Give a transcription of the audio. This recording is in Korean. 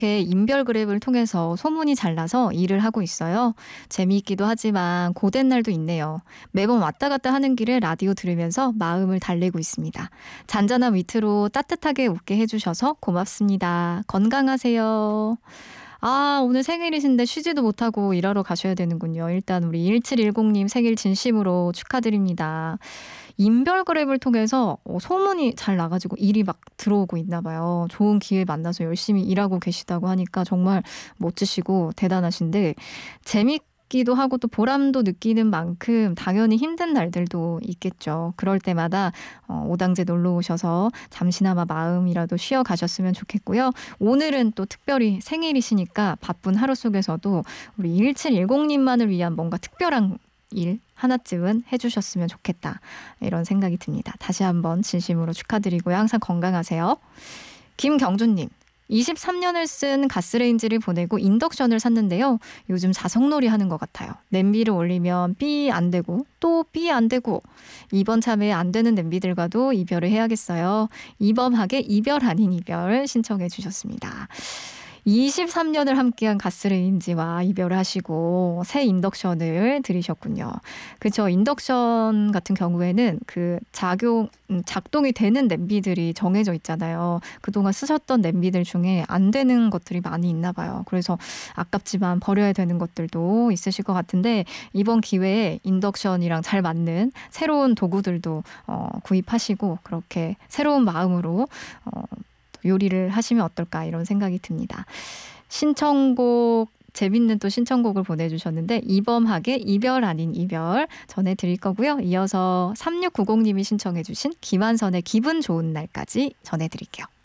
이렇게 인별 그랩을 통해서 소문이 잘 나서 일을 하고 있어요. 재미있기도 하지만 고된 날도 있네요. 매번 왔다 갔다 하는 길에 라디오 들으면서 마음을 달래고 있습니다. 잔잔한 위트로 따뜻하게 웃게 해주셔서 고맙습니다. 건강하세요. 오늘 생일이신데 쉬지도 못하고 일하러 가셔야 되는군요. 일단 우리 1710님 생일 진심으로 축하드립니다. 인별그랩을 통해서 소문이 잘 나가지고 일이 막 들어오고 있나 봐요. 좋은 기회 만나서 열심히 일하고 계시다고 하니까 정말 멋지시고 대단하신데 재밌기도 하고 또 보람도 느끼는 만큼 당연히 힘든 날들도 있겠죠. 그럴 때마다 오당제 놀러 오셔서 잠시나마 마음이라도 쉬어 가셨으면 좋겠고요. 오늘은 또 특별히 생일이시니까 바쁜 하루 속에서도 우리 1710님만을 위한 뭔가 특별한 일 하나쯤은 해주셨으면 좋겠다 이런 생각이 듭니다. 다시 한번 진심으로 축하드리고요. 항상 건강하세요. 김경준님 23년을 쓴 가스레인지를 보내고 인덕션을 샀는데요. 요즘 자석놀이 하는 것 같아요. 냄비를 올리면 삐 안 되고 또 삐 안 되고 이번 참에 안 되는 냄비들과도 이별을 해야겠어요. 이범학의 이별 아닌 이별 신청해 주셨습니다. 23년을 함께한 가스레인지와 이별을 하시고 새 인덕션을 들이셨군요. 그렇죠. 인덕션 같은 경우에는 그 작동이 되는 냄비들이 정해져 있잖아요. 그동안 쓰셨던 냄비들 중에 안 되는 것들이 많이 있나 봐요. 그래서 아깝지만 버려야 되는 것들도 있으실 것 같은데 이번 기회에 인덕션이랑 잘 맞는 새로운 도구들도 구입하시고 그렇게 새로운 마음으로 요리를 하시면 어떨까 이런 생각이 듭니다. 신청곡 재밌는 또 신청곡을 보내주셨는데 이범학의 이별 아닌 이별 전해드릴 거고요. 이어서 3690님이 신청해 주신 김한선의 기분 좋은 날까지 전해드릴게요.